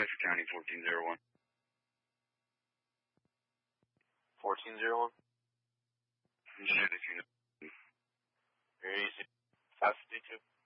Bedford County 1401. 1401? You should if you know. You're easy. 552?